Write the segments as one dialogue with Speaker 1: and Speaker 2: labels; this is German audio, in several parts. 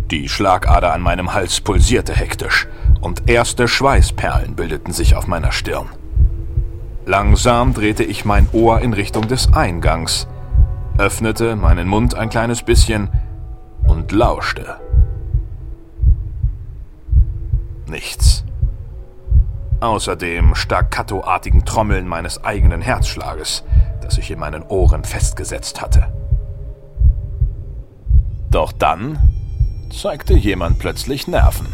Speaker 1: Die Schlagader an meinem Hals pulsierte hektisch und erste Schweißperlen bildeten sich auf meiner Stirn. Langsam drehte ich mein Ohr in Richtung des Eingangs, öffnete meinen Mund ein kleines bisschen und lauschte. Nichts. Außer dem staccatoartigen Trommeln meines eigenen Herzschlages, das sich in meinen Ohren festgesetzt hatte. Doch dann zeigte jemand plötzlich Nerven.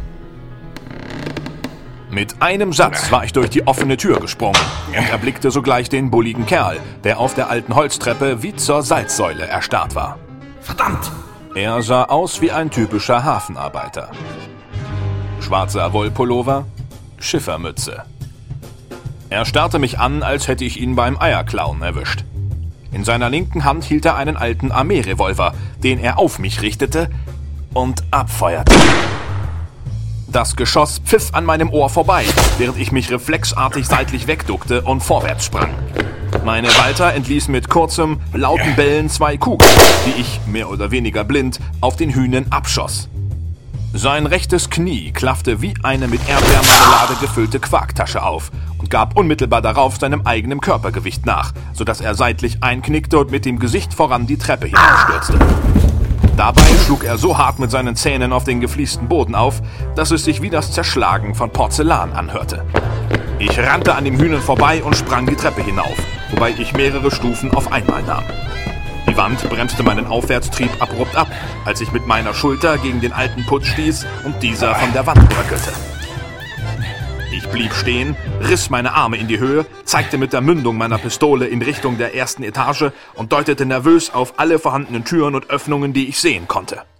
Speaker 1: Mit einem Satz war ich durch die offene Tür gesprungen und erblickte sogleich den bulligen Kerl, der auf der alten Holztreppe wie zur Salzsäule erstarrt war.
Speaker 2: Verdammt!
Speaker 1: Er sah aus wie ein typischer Hafenarbeiter. Schwarzer Wollpullover, Schiffermütze. Er starrte mich an, als hätte ich ihn beim Eierklauen erwischt. In seiner linken Hand hielt er einen alten Armeerevolver, den er auf mich richtete und abfeuerte. Das Geschoss pfiff an meinem Ohr vorbei, während ich mich reflexartig seitlich wegduckte und vorwärts sprang. Meine Walter entließ mit kurzem, lauten Bellen 2 Kugeln, die ich, mehr oder weniger blind, auf den Hünen abschoss. Sein rechtes Knie klaffte wie eine mit Erdbeermarmelade gefüllte Quarktasche auf und gab unmittelbar darauf seinem eigenen Körpergewicht nach, sodass er seitlich einknickte und mit dem Gesicht voran die Treppe hinaufstürzte. Dabei schlug er so hart mit seinen Zähnen auf den gefliesten Boden auf, dass es sich wie das Zerschlagen von Porzellan anhörte. Ich rannte an dem Hühnen vorbei und sprang die Treppe hinauf, wobei ich mehrere Stufen auf einmal nahm. Die Wand bremste meinen Aufwärtstrieb abrupt ab, als ich mit meiner Schulter gegen den alten Putz stieß und dieser von der Wand bröckelte. Ich blieb stehen, riss meine Arme in die Höhe, zeigte mit der Mündung meiner Pistole in Richtung der ersten Etage und deutete nervös auf alle vorhandenen Türen und Öffnungen, die ich sehen konnte.